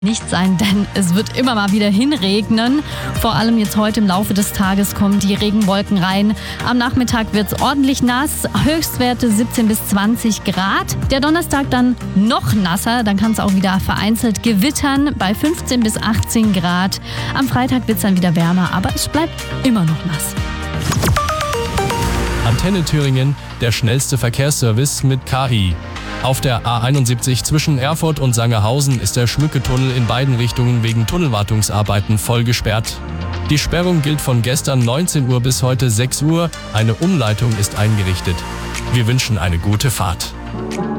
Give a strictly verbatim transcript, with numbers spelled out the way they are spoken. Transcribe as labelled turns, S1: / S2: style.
S1: Nicht sein, denn es wird immer mal wieder hinregnen. Vor allem jetzt heute im Laufe des Tages kommen die Regenwolken rein. Am Nachmittag wird es ordentlich nass, Höchstwerte siebzehn bis zwanzig Grad. Der Donnerstag dann noch nasser, dann kann es auch wieder vereinzelt gewittern bei fünfzehn bis achtzehn Grad. Am Freitag wird es dann wieder wärmer, aber es bleibt immer noch nass.
S2: Antenne Thüringen, der schnellste Verkehrsservice mit K I. Auf der A einundsiebzig zwischen Erfurt und Sangerhausen ist der Schmücke-Tunnel in beiden Richtungen wegen Tunnelwartungsarbeiten voll gesperrt. Die Sperrung gilt von gestern neunzehn Uhr bis heute sechs Uhr. Eine Umleitung ist eingerichtet. Wir wünschen eine gute Fahrt.